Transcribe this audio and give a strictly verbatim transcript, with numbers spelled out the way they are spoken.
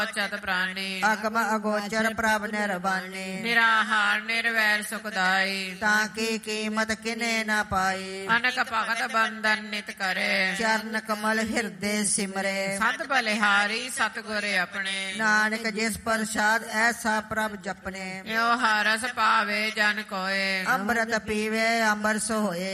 ਚਤ ਪ੍ਰਾਨੀ ਅਗਮ ਅਗੋਚਰ ਪ੍ਰਭ ਨਿਰਵਾਨੀ ਨਿਰਾਹਾਰ ਨਿਰਵੈਰ ਸੁਖਦਾਈ ਤਾਂ ਕੀ ਕੀਮਤ ਕਿਨੇ ਨਾ ਪਾਈ ਅਨਕ ਭਗਤ ਬੰਧਨ ਨਿਤ ਕਰੇ ਚਰਨ ਕਮਲ ਹਿਰਦੇ ਸਿਮਰੇ ਸਤ ਬਲਿਹਾਰੀ ਸਤਿਗੁਰ ਆਪਣੇ ਨਾਨਕ ਜਿਸ ਪ੍ਰਸਾਦ ਐਸਾ ਪ੍ਰਭ ਜਪਨੇ ਇਹੋ ਹਰਸ ਪਾਵੇ ਜਨ ਕੋਏ ਅੰਮ੍ਰਿਤ ਪੀਵੇ ਅੰਬਰ ਸੋਏ